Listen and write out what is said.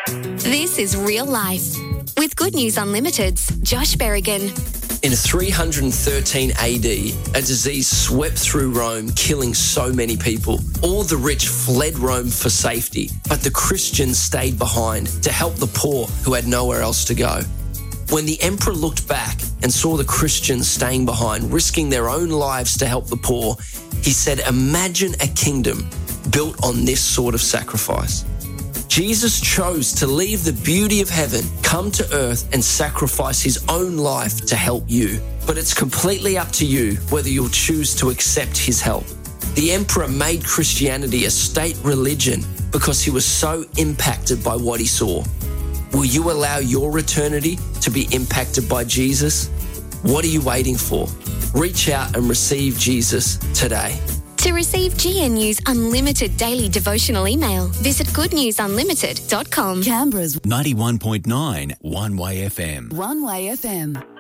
This is Real Life with Good News Unlimited's Josh Berrigan. In 313 AD, a disease swept through Rome, killing so many people. All the rich fled Rome for safety, but the Christians stayed behind to help the poor who had nowhere else to go. When the emperor looked back and saw the Christians staying behind, risking their own lives to help the poor, he said, "Imagine a kingdom built on this sort of sacrifice." Jesus chose to leave the beauty of heaven, come to earth and sacrifice his own life to help you. But it's completely up to you whether you'll choose to accept his help. The emperor made Christianity a state religion because he was so impacted by what he saw. Will you allow your eternity to be impacted by Jesus? What are you waiting for? Reach out and receive Jesus today. To receive GNU's unlimited daily devotional email, visit goodnewsunlimited.com. Canberra's 91.9 One Way FM. One Way FM.